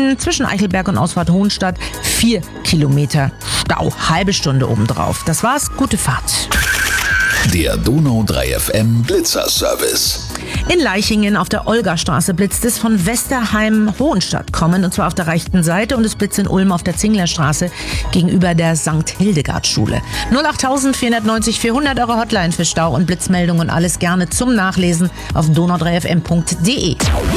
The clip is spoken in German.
München zwischen Eichelberg und Ausfahrt Hohenstadt 4 Kilometer Stau. Halbe Stunde obendrauf. Das war's. Gute Fahrt. Der Donau 3 FM Blitzerservice. In Leichingen auf der Olgastraße blitzt es von Westerheim-Hohenstadt kommen, und zwar auf der rechten Seite, und es blitzt in Ulm auf der Zinglerstraße gegenüber der St. Hildegard-Schule. 08000 490 400 Euro Hotline für Stau und Blitzmeldungen und alles gerne zum Nachlesen auf donau3fm.de.